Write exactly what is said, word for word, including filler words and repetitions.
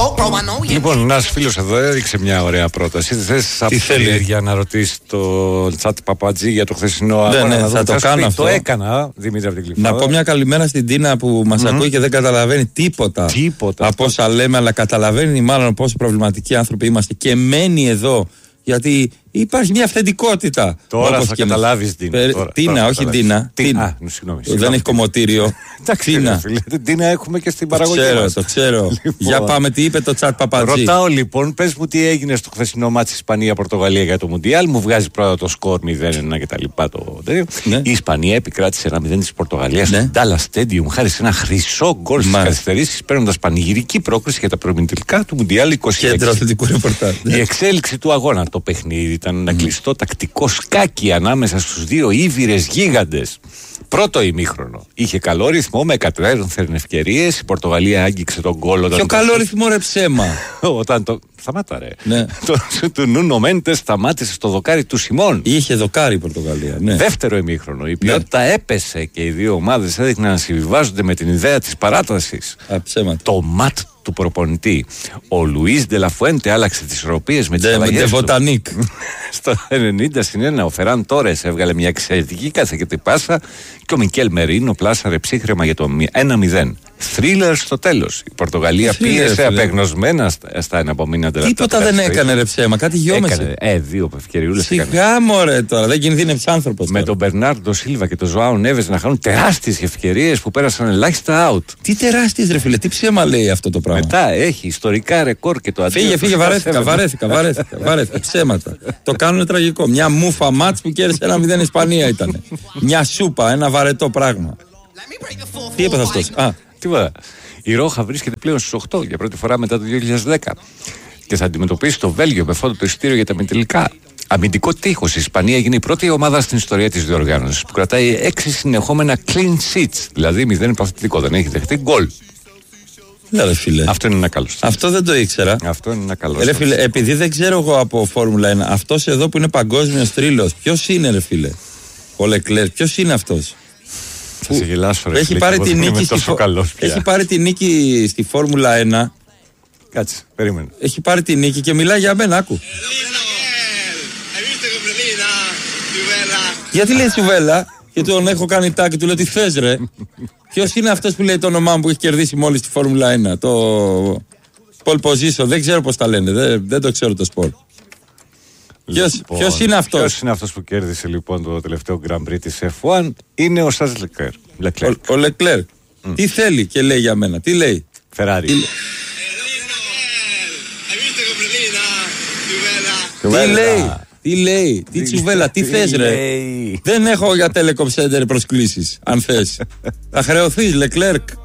Λοιπόν, ένας φίλος εδώ έδειξε μια ωραία πρόταση. Θες από περιέργεια να ρωτήσει το Τσάτ Παπατζή για το χθεσινό αγώνα? Ναι, ναι, θα το κάνω αυτό. Το έκανα, Δημήτρη από την Κλειφάδα. Να πω μια καλημέρα στην Τίνα που μας mm-hmm. ακούει και δεν καταλαβαίνει τίποτα, τίποτα από όσα λέμε, αλλά καταλαβαίνει μάλλον πόσο προβληματικοί άνθρωποι είμαστε και μένει εδώ. Γιατί υπάρχει μια αυθεντικότητα. Τώρα θα καταλάβεις Τίνα. Περι... Τώρα, Τίνα, τώρα, όχι Τίνα. Τίνα. Α, συγγνώμη, δεν έχει κομμωτήριο. Τίνα. Τίνα έχουμε και στην παραγωγή. Το ξέρω, μας. το ξέρω. Λοιπόν, για πάμε, τι είπε το Τσάτ Παπατζή. Ρωτάω λοιπόν, πες μου τι έγινε στο χθεσινό μάτς Ισπανία-Πορτογαλία για το Μουντιάλ. Μου βγάζει πρώτα το σκορ μηδέν ένα και τα λοιπά. Το... Ναι. Η Ισπανία επικράτησε ένα μηδέν της Πορτογαλίας ναι. στο Dallas Stadium χάρη σε ένα χρυσό γκολ στις καθυστερήσεις, παίρνοντας πανηγυρική πρόκριση για τα προημιτελικά του Μουντιάλ είκοσι έξι. Κέντρο αθλητικού ρεπορτάζ. Η εξέλιξη του αγώνα, το παιχνίδι ήταν ένα κλειστό τακτικό σκάκι ανάμεσα στους δύο ήβηρες γίγαντες. Πρώτο ημίχρονο. Είχε καλό ρυθμό με εκατέρωθεν ευκαιρίες. Η Πορτογαλία άγγιξε τον γκολ. Ποιο καλό ρυθμό, ρε ψέμα. Όταν το. Σταμάτα, ρε. Ναι. Το του Νούνο Μέντες σταμάτησε στο δοκάρι του Σιμών. Είχε δοκάρι η Πορτογαλία. Ναι. Δεύτερο ημίχρονο. Η ποιότητα ναι. έπεσε και οι δύο ομάδες έδειχναν να συμβιβάζονται με την ιδέα της παράτασης. Α, ψέματα. Το ματ του προπονητή. Ο Λουίς Ντελαφουέντε άλλαξε τις ισορροπίες με τις De, αλλαγές de του. Στο ενενήντα συν ένα ο Φεράν Τόρες έβγαλε μια εξαιρετική καθηκετή πάσα και ο Μικέλ Μερίνο πλάσαρε ψύχρεμα για το ένα μηδέν. Θρίλερ στο τέλος. Η Πορτογαλία πίεσε απεγνωσμένα στα εναπομείναντα λεπτά. Τίποτα δεν έκανε, ρε ψέμα, κάτι γιόμεσε. Ε, δύο ευκαιριούλες έκανε. Σιγά μωρέ τώρα, δεν κινδύνευσε άνθρωπος. Με τον Μπερνάρντο Σίλβα και τον Ζωάο Νέβες να χάνουν τεράστιες ευκαιρίες που πέρασαν ελάχιστα out. Τι τεράστιες, ρε φίλε, τι ψέμα λέει αυτό το πράγμα. Μετά έχει ιστορικά ρεκόρ και το αντίθετο. Φύγε, φύγε, βαρέθηκα, βαρέθηκα, βαρέθηκα, βαρέθηκα. Ψέματα. Το κάνουν τραγικό. Μια μούφα μάτς που κέρδισε ένα μηδέν Ισπανία ήταν. Μια σούπα, ένα βαρετό πράγμα. Τι έπαθε αυτός? Α, τίποτα. Η Ρόχα βρίσκεται πλέον στους οκτώ για πρώτη φορά μετά το δύο χιλιάδες δέκα και θα αντιμετωπίσει το Βέλγιο με φόντο το εισιτήριο για τα μητελικά. Αμυντικό τείχος. Η Ισπανία έγινε η πρώτη ομάδα στην ιστορία της διοργάνωσης που κρατάει έξι συνεχόμενα clean sheets, δηλαδή μηδέν παθητικό, δεν έχει δεχτεί γκολ. Ναι, φίλε. Αυτό είναι ένα καλό. Αυτό δεν το ήξερα. Αυτό είναι ένα καλό. Ρε φίλε, επειδή δεν ξέρω εγώ από Φόρμουλα ένα, αυτός εδώ που είναι παγκόσμιος θρύλος, ποιος είναι, ρε φίλε? Ο Λεκλέρ, ποιος είναι αυτός? Θα σε γελάσω, ρε έχει, φίλε, πάρει τη νίκη στη φο... έχει πάρει τη νίκη στη Φόρμουλα ένα. Κάτσε, περίμενε. Έχει πάρει τη νίκη και μιλάει για μένα, άκου. Γιατί λέει Τσουβέλα? Και τον έχω κάνει τάκι, του λέω τι θες, ρε? Ποιος είναι αυτός που λέει το όνομά μου που έχει κερδίσει μόλις τη Φόρμουλα ένα? Το pole position, δεν ξέρω πώς τα λένε, δεν, δεν το ξέρω το σπορ. Ποιος, λοιπόν, ποιος είναι αυτός? Ποιος είναι αυτός που κέρδισε λοιπόν το τελευταίο Grand Prix της εφ ουάν? Είναι ο Σαρλ Λεκλέρ. Ο, ο Λεκλέρ. Mm. Τι θέλει και λέει για μένα? Τι λέει? Φεράρι. Τι, τι λέει? Τι λέει? Τι Τσουβέλα? Τι θες, ρε? Δεν έχω για Telecom Center προσκλήσεις. Αν θες. Θα χρεωθείς, Λεκλέρ.